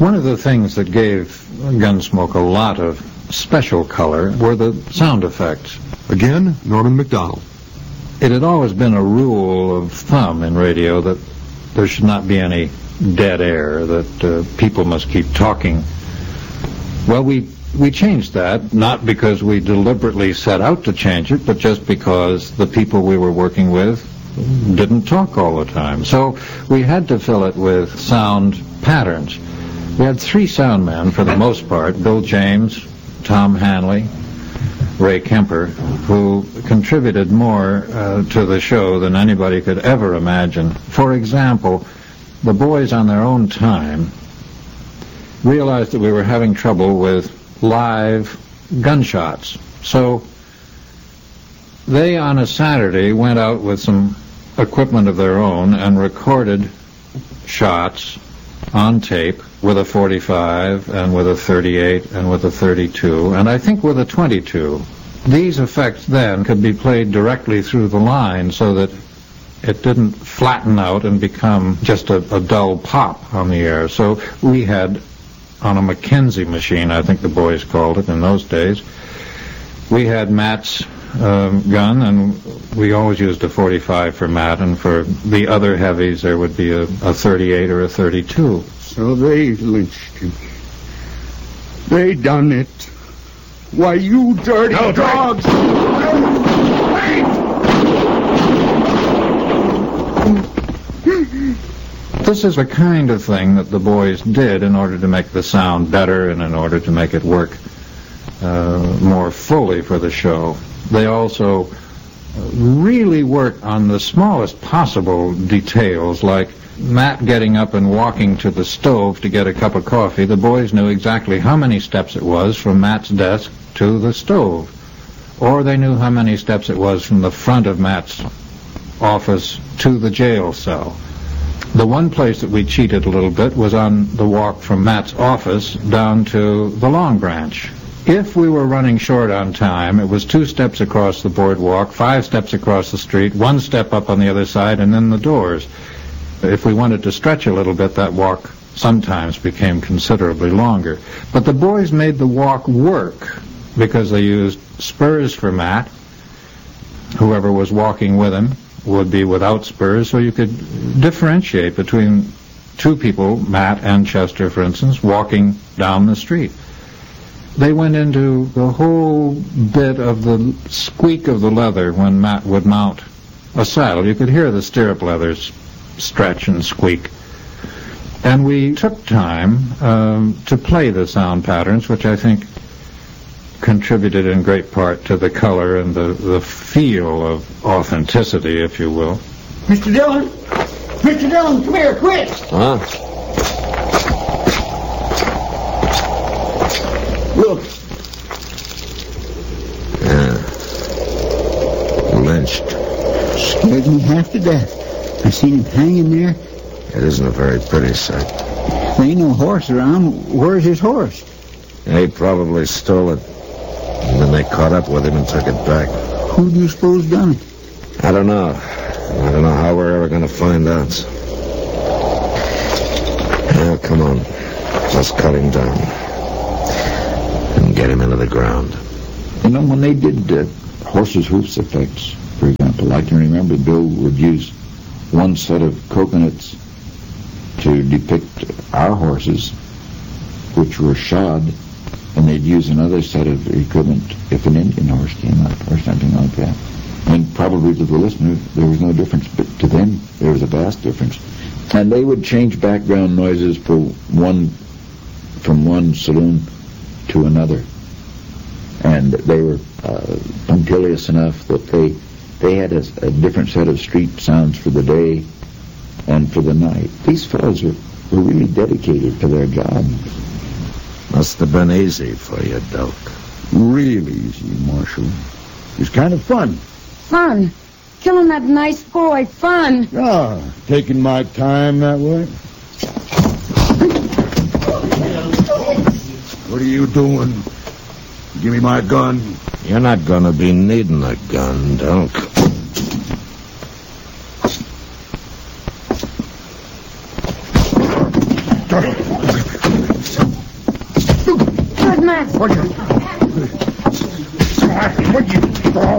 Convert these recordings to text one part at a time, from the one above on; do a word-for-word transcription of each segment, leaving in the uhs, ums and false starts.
One of the things that gave Gunsmoke a lot of special color were the sound effects. Again, Norman Macdonald. It had always been a rule of thumb in radio that there should not be any dead air, that uh, people must keep talking. Well, we we changed that, not because we deliberately set out to change it, but just because the people we were working with didn't talk all the time. So we had to fill it with sound patterns. We had three sound men for the most part, Bill James, Tom Hanley, Ray Kemper, who contributed more uh, to the show than anybody could ever imagine. For example, the boys on their own time realized that we were having trouble with live gunshots. So they, on a Saturday, went out with some equipment of their own and recorded shots on tape with a forty-five and with a thirty-eight and with a thirty-two, and I think with a twenty-two. These effects then could be played directly through the line so that it didn't flatten out and become just a, a dull pop on the air. So we had, on a Mackenzie machine, I think the boys called it in those days, we had Matt's um, gun, and we always used a forty-five for Matt, and for the other heavies there would be a, a thirty-eight or a thirty-two. So they lynched you. They done it. Why, you dirty no, dogs! This is the kind of thing that the boys did in order to make the sound better and in order to make it work uh, more fully for the show. They also really worked on the smallest possible details, like Matt getting up and walking to the stove to get a cup of coffee. The boys knew exactly how many steps it was from Matt's desk to the stove. Or they knew how many steps it was from the front of Matt's office to the jail cell. The one place that we cheated a little bit was on the walk from Matt's office down to the Long Branch. If we were running short on time, it was two steps across the boardwalk, five steps across the street, one step up on the other side, and then the doors. If we wanted to stretch a little bit, that walk sometimes became considerably longer. But the boys made the walk work because they used spurs for Matt. Whoever was walking with him would be without spurs, so you could differentiate between two people, Matt and Chester, for instance, walking down the street. They went into the whole bit of the squeak of the leather when Matt would mount a saddle. You could hear the stirrup leathers stretch and squeak. And we took time um, to play the sound patterns, which I think contributed in great part to the color and the, the feel of authenticity, if you will. Mister Dillon! Mister Dillon, come here, quick! Huh? Look. Yeah. Lynched. Scared me half to death. I seen him hanging there. It isn't a very pretty sight. There ain't no horse around. Where's his horse? He probably stole it. And then they caught up with him and took it back. Who do you suppose done it? I don't know. I don't know how we're ever going to find out. Now, come on. Let's cut him down. And get him into the ground. You know, when they did uh, horses' hoofs effects, for example, I can remember Bill would use one set of coconuts to depict our horses, which were shod, and they'd use another set of equipment if an Indian horse came up or something like that. And probably to the listener, there was no difference, but to them, there was a vast difference. And they would change background noises for one, from one saloon to another. And they were uh, punctilious enough that they they had a, a different set of street sounds for the day and for the night. These fellows were, were really dedicated to their job. Must have been easy for you, Doak. Really easy, Marshal. It was kind of fun. Fun? Killing that nice boy, fun. Ah, taking my time that way. What are you doing? Give me my gun. You're not going to be needing a gun, Doak. that? What you... What you...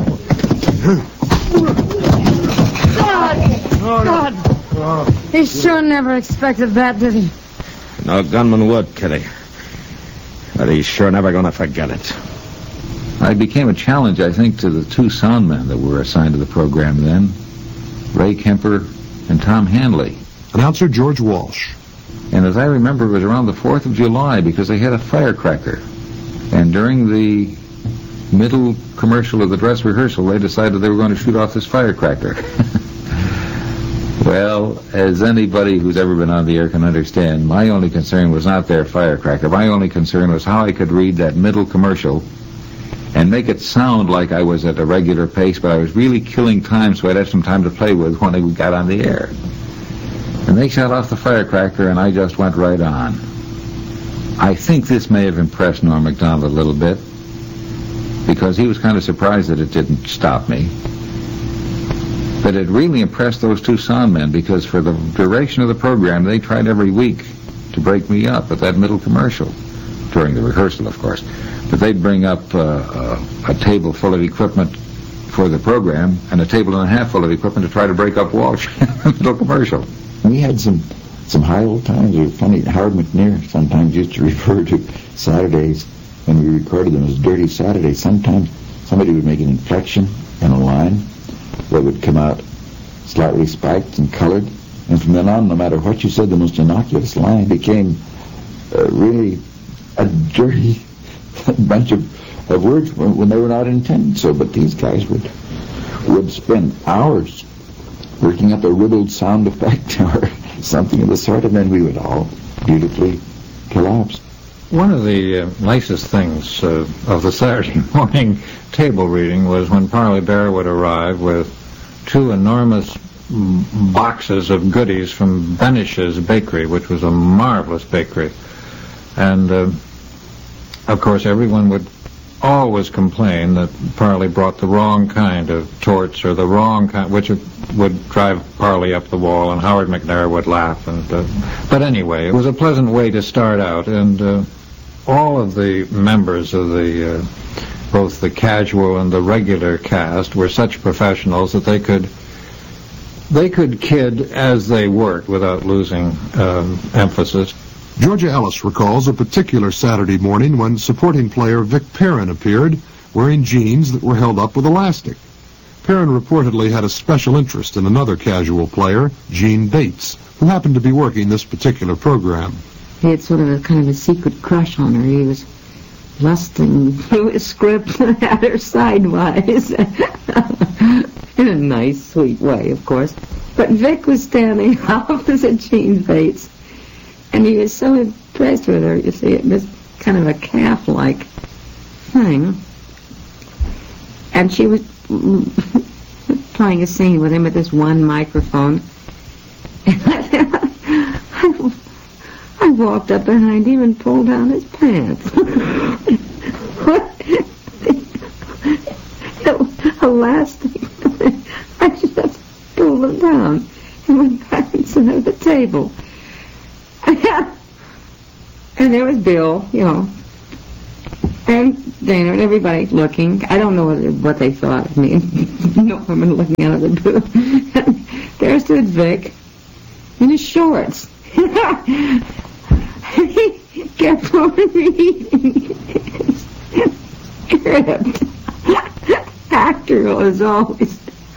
God! God! He sure never expected that, did he? No gunman would, Kitty. But he's sure never going to forget it. I became a challenge, I think, to the two sound men that were assigned to the program then, Ray Kemper and Tom Hanley. Announcer George Walsh. And as I remember, it was around the fourth of July because they had a firecracker. And during the middle commercial of the dress rehearsal, they decided they were going to shoot off this firecracker. Well, as anybody who's ever been on the air can understand, my only concern was not their firecracker. My only concern was how I could read that middle commercial and make it sound like I was at a regular pace, but I was really killing time so I'd have some time to play with when we got on the air. And they shot off the firecracker, and I just went right on. I think this may have impressed Norm Macdonald a little bit, because he was kind of surprised that it didn't stop me. But it really impressed those two sound men, because for the duration of the program, they tried every week to break me up at that middle commercial, during the rehearsal, of course. But they'd bring up uh, a, a table full of equipment for the program, and a table and a half full of equipment to try to break up Walsh in the middle commercial. We had some some high old times. It was funny. Howard McNair sometimes used to refer to Saturdays when we recorded them as Dirty Saturdays. Sometimes somebody would make an inflection in a line that would come out slightly spiked and colored, and from then on, no matter what you said, the most innocuous line became uh, really a dirty bunch of, of words when, when they were not intended so. But these guys would would spend hours working up a riddled sound effect or something of the sort, and then we would all beautifully collapse. One of the uh, nicest things uh, of the Saturday morning table reading was when Parley Bear would arrive with two enormous mm, boxes of goodies from Benish's Bakery, which was a marvelous bakery. And, uh, of course, everyone would always complain that Parley brought the wrong kind of torts or the wrong kind, which would drive Parley up the wall, and Howard McNair would laugh. And uh, but anyway, it was a pleasant way to start out, and uh, all of the members of the uh, both the casual and the regular cast were such professionals that they could they could kid as they worked without losing um, emphasis. Georgia Ellis recalls a particular Saturday morning when supporting player Vic Perrin appeared wearing jeans that were held up with elastic. Perrin reportedly had a special interest in another casual player, Gene Bates, who happened to be working this particular program. He had sort of a kind of a secret crush on her. He was lusting through his script at her sidewise. In a nice, sweet way, of course. But Vic was standing opposite Gene Bates, and he was so impressed with her, you see, it was kind of a calf-like thing. And she was playing a scene with him with this one microphone. And I, I walked up behind him and pulled down his pants. Elastic. I just pulled them down and went back and sat at the table. And there was Bill, you know, and Dana and everybody looking. I don't know what, what they thought of me. Norman looking out of the booth. And there stood Vic in his shorts. And he kept on reading his script. Actor as always.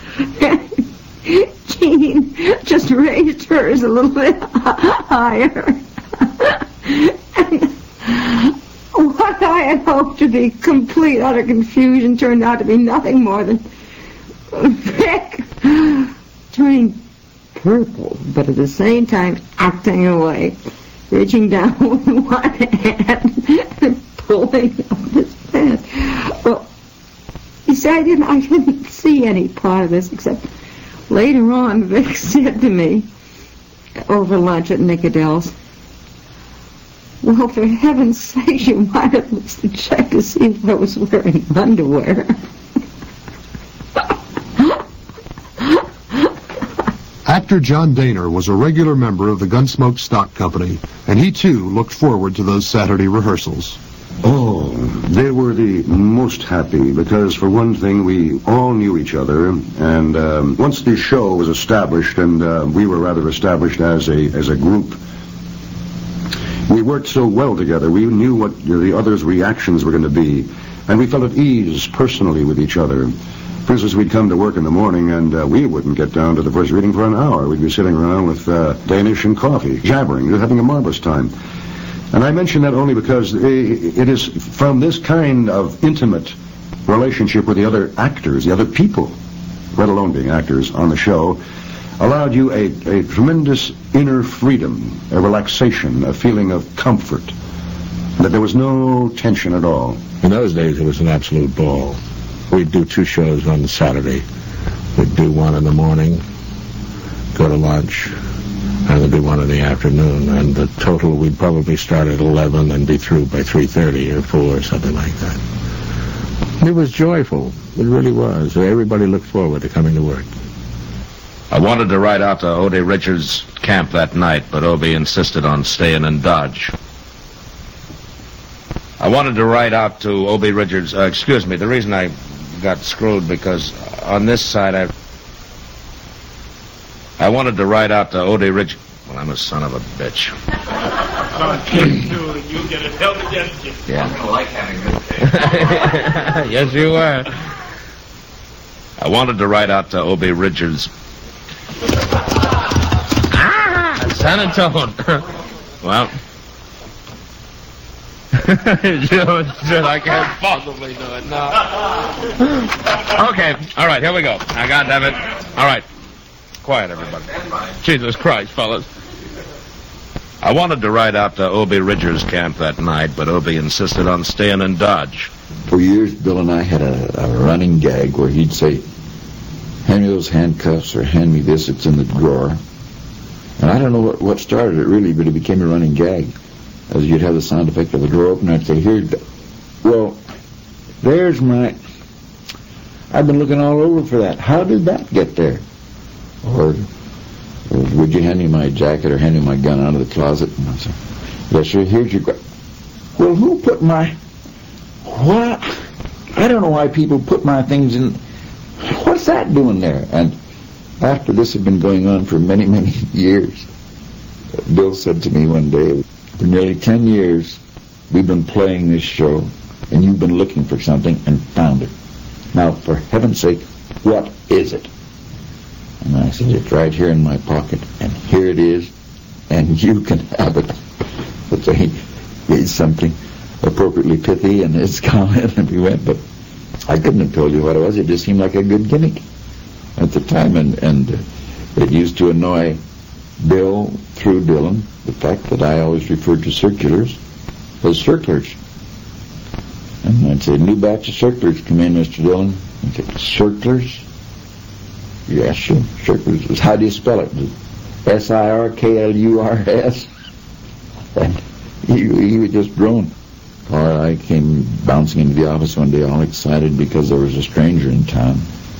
Jean just raised hers a little bit higher. And what I had hoped to be complete utter confusion turned out to be nothing more than Vic turning purple, but at the same time acting away, reaching down with one hand and pulling up his pants. Well, you see, I didn't, I didn't see any part of this except later on Vic said to me over lunch at Nick Adele's, "Well, for heaven's sake, you might have at least checked to see if I was wearing underwear." Actor John Daner was a regular member of the Gunsmoke Stock Company, and he too looked forward to those Saturday rehearsals. Oh, they were the most happy because, for one thing, we all knew each other, and um, once the show was established, and uh, we were rather established as a as a group, we worked so well together. We knew what you know, the other's reactions were going to be, and we felt at ease personally with each other. For instance, we'd come to work in the morning, and uh, we wouldn't get down to the first reading for an hour. We'd be sitting around with uh, Danish and coffee, jabbering, just having a marvelous time. And I mention that only because it is from this kind of intimate relationship with the other actors, the other people, let alone being actors on the show, allowed you a, a tremendous inner freedom, a relaxation, a feeling of comfort, that there was no tension at all. In those days, it was an absolute ball. We'd do two shows on Saturday. We'd do one in the morning, go to lunch, and then do one in the afternoon. And the total, we'd probably start at eleven and be through by three thirty or four or something like that. It was joyful. It really was. Everybody looked forward to coming to work. I wanted to ride out to Obie Richards' camp that night, but Obie insisted on staying in Dodge. I wanted to ride out to Obie Richards, uh, excuse me, the reason I got screwed because on this side I I wanted to ride out to Obie Richards. Well, I'm a son of a bitch. You get it held against you. Yeah. I'm going to like having this. Yes, you are. I wanted to ride out to Obie Richards. Ah, San Antone. Well, I can't possibly do it. No. Okay. All right. Here we go. I got damn it. All right. Quiet, everybody. Jesus Christ, fellas. I wanted to ride out to Obie Richards' camp that night, but Obie insisted on staying in Dodge. For years, Bill and I had a, a running gag where he'd say, hand me those handcuffs or hand me this, it's in the drawer. And I don't know what, what started it really, but it became a running gag. As you'd have the sound effect of the drawer open, I'd say, here, well, there's my, I've been looking all over for that. How did that get there? Or, or would you hand me my jacket or hand me my gun out of the closet? And I said, yes, sir, here's your gun. Well, who put my, what? I don't know why people put my things in, what's that doing there? And after this had been going on for many, many years, Bill said to me one day, for nearly ten years, we've been playing this show, and you've been looking for something and found it. Now, for heaven's sake, what is it? And I said, it's right here in my pocket, and here it is, and you can have it. But they made something appropriately pithy in his comment, and we went, but I couldn't have told you what it was. It just seemed like a good gimmick at the time, and, and uh, it used to annoy Bill through Dillon, the fact that I always referred to circulars as circlers. And I'd say, new batch of circulars come in, Mister Dillon. He'd say, circulars? Yes, sure, circulars. How do you spell it? S I R K L U R S? And he, he would just groan. Or I came bouncing into the office one day all excited because there was a stranger in town.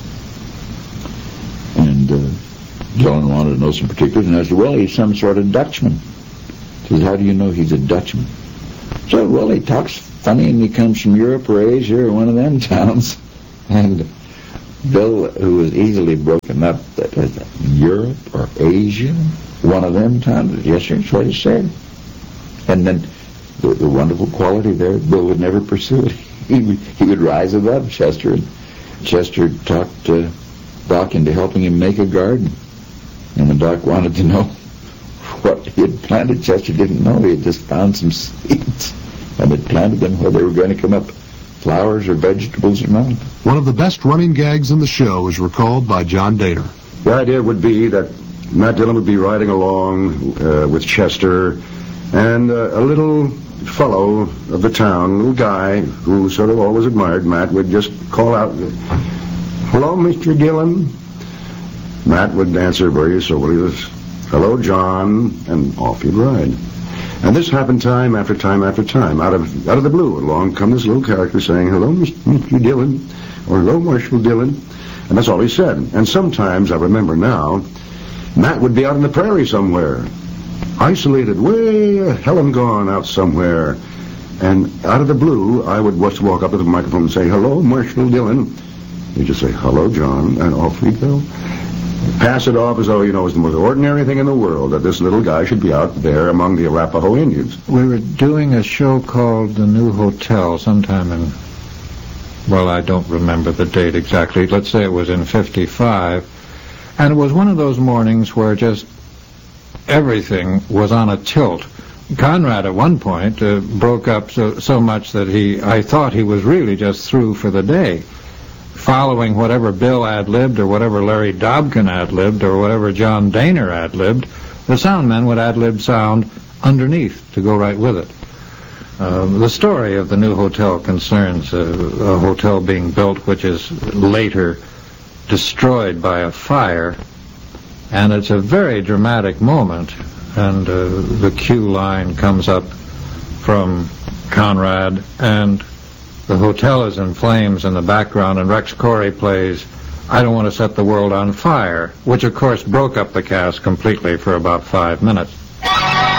And uh, Dillon wanted to know some particulars, and I said, well, he's some sort of Dutchman. He says, how do you know he's a Dutchman? So, well, he talks funny, and he comes from Europe or Asia or one of them towns. And Bill, who was easily broken up, that was Europe or Asia, one of them towns, yes, sir, that's what he said. And then the, the wonderful quality there, Bill would never pursue it. He would, he would rise above Chester, and Chester talked uh, Doc into helping him make a garden. And when Doc wanted to know what he had planted, Chester didn't know. He had just found some seeds and had planted them where they were going to come up, flowers or vegetables or not. One of the best running gags in the show is recalled by John Dehner. The idea would be that Matt Dillon would be riding along uh, with Chester, and uh, a little fellow of the town, a little guy who sort of always admired Matt, would just call out, hello, Mister Dillon. Matt would answer very soberly, hello, John, and off he'd ride. And this happened time after time after time. Out of out of the blue, along come this little character saying, hello, Mister Dillon, or hello, Marshal Dillon. And that's all he said. And sometimes, I remember now, Matt would be out in the prairie somewhere, isolated, way hell and gone out somewhere. And out of the blue, I would just walk up to the microphone and say, "Hello, Marshall Dillon." You just say, "Hello, John," and off we go. Pass it off as though, you know, it's the most ordinary thing in the world that this little guy should be out there among the Arapaho Indians. We were doing a show called The New Hotel sometime in, well, I don't remember the date exactly. Let's say it was in fifty-five. And it was one of those mornings where just everything was on a tilt. Conrad at one point uh, broke up so, so much that he, I thought he was really just through for the day, following whatever Bill ad-libbed or whatever Larry Dobkin ad-libbed or whatever John Daner ad-libbed. The sound men would ad-lib sound underneath to go right with it. Uh, the story of The New Hotel concerns uh, a hotel being built which is later destroyed by a fire, and it's a very dramatic moment, and uh, the cue line comes up from Conrad, and the hotel is in flames in the background, and Rex Corey plays "I Don't Want to Set the World on Fire," which of course broke up the cast completely for about five minutes.